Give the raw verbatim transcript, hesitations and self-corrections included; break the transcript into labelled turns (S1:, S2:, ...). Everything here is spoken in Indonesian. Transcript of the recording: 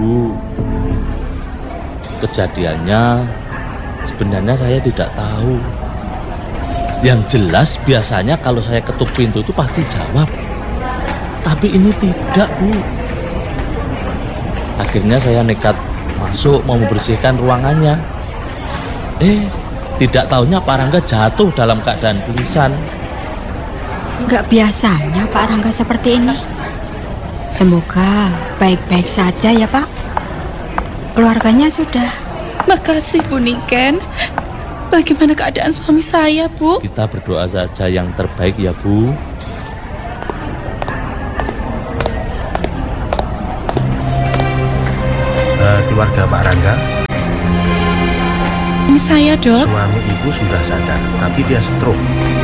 S1: Bu. Kejadiannya sebenarnya saya tidak tahu. Yang jelas biasanya kalau saya ketuk pintu itu pasti jawab. Tapi ini tidak, Bu. Akhirnya saya nekat masuk mau membersihkan ruangannya. Eh, tidak taunya Pak Rangga jatuh dalam keadaan pingsan.
S2: Enggak biasanya Pak Rangga seperti ini. Semoga baik-baik saja ya Pak. Keluarganya sudah.
S3: Makasih Bu Niken. Bagaimana keadaan suami saya, Bu?
S1: Kita berdoa saja yang terbaik ya, Bu.
S4: Uh, keluarga Pak Rangga,
S3: Suami saya, Dok.
S4: suami ibu sudah sadar, tapi dia stroke.